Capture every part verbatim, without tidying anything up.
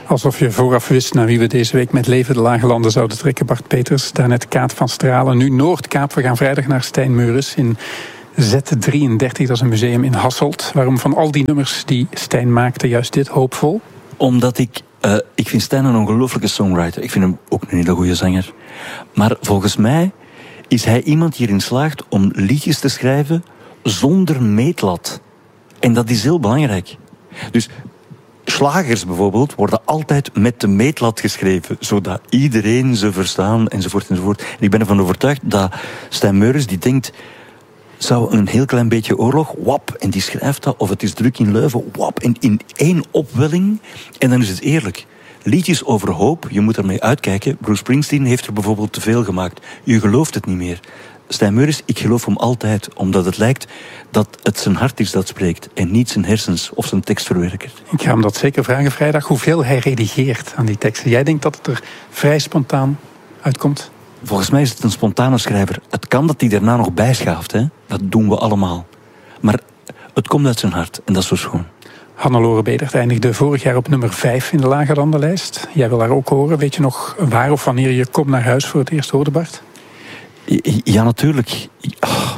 Alsof je vooraf wist naar wie we deze week met Leven de Lage Landen zouden trekken. Bart Peters, daarnet Kaat van Stralen. Nu Noordkaap. We gaan vrijdag naar Stijn Meuris in Z drieëndertig. Dat is een museum in Hasselt. Waarom van al die nummers die Stijn maakte juist dit hoopvol? Omdat ik... Uh, ik vind Stijn een ongelofelijke songwriter. Ik vind hem ook een hele goede zanger. Maar volgens mij is hij iemand die erin slaagt om liedjes te schrijven zonder meetlat. En dat is heel belangrijk. Dus slagers bijvoorbeeld worden altijd met de meetlat geschreven, zodat iedereen ze verstaan, enzovoort, enzovoort. En ik ben ervan overtuigd dat Stijn Meuris, die denkt, zou een heel klein beetje oorlog, wap, en die schrijft dat, of het is druk in Leuven, wap, en in één opwelling, en dan is het eerlijk. Liedjes over hoop, je moet ermee uitkijken. Bruce Springsteen heeft er bijvoorbeeld te veel gemaakt. Je gelooft het niet meer. Stijn Meuris, ik geloof hem altijd, omdat het lijkt dat het zijn hart is dat spreekt en niet zijn hersens of zijn tekstverwerker. Ik ga hem dat zeker vragen vrijdag, hoeveel hij redigeert aan die teksten. Jij denkt dat het er vrij spontaan uitkomt? Volgens mij is het een spontane schrijver. Het kan dat hij daarna nog bijschaaft, hè? Dat doen we allemaal. Maar het komt uit zijn hart en dat is zo schoon. Hannelore Bedert eindigde vorig jaar op nummer vijf in de Lage Landenlijst. Jij wil haar ook horen. Weet je nog waar of wanneer je Kom naar huis voor het eerst hoorde, Bart? Ja, natuurlijk. Oh.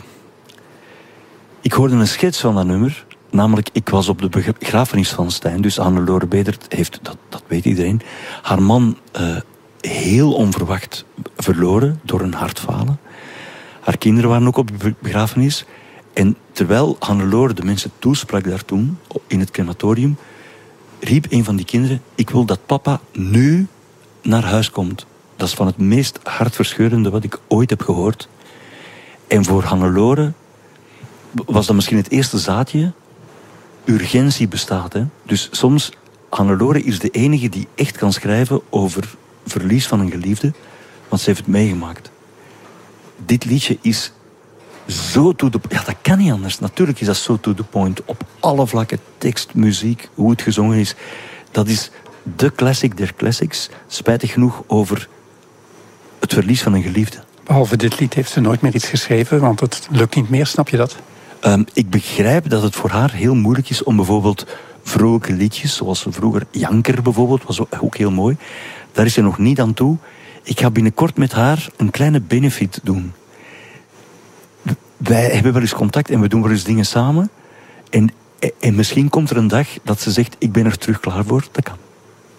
Ik hoorde een schets van dat nummer. Namelijk, ik was op de begrafenis van Stijn. Dus Hannelore Bedert heeft, dat, dat weet iedereen, haar man uh, heel onverwacht verloren door een hartfalen. Haar kinderen waren ook op de begrafenis. En terwijl Hannelore de mensen toesprak daar toen, in het crematorium, riep een van die kinderen, ik wil dat papa nu naar huis komt. Dat is van het meest hartverscheurende wat ik ooit heb gehoord. En voor Hannelore was dat misschien het eerste zaadje. Urgentie bestaat, hè. Dus soms, Hannelore is de enige die echt kan schrijven over verlies van een geliefde, want ze heeft het meegemaakt. Dit liedje is zo to the... Ja, dat kan niet anders. Natuurlijk is dat zo to the point. Op alle vlakken, tekst, muziek, hoe het gezongen is. Dat is de classic der classics. Spijtig genoeg over het verlies van een geliefde. Behalve dit lied heeft ze nooit meer iets geschreven, want het lukt niet meer, snap je dat? Um, ik begrijp dat het voor haar heel moeilijk is om bijvoorbeeld vrolijke liedjes, zoals vroeger Janker bijvoorbeeld, was ook heel mooi. Daar is ze nog niet aan toe. Ik ga binnenkort met haar een kleine benefit doen. Wij hebben wel eens contact en we doen wel eens dingen samen. En, en misschien komt er een dag dat ze zegt, ik ben er terug klaar voor. Dat kan.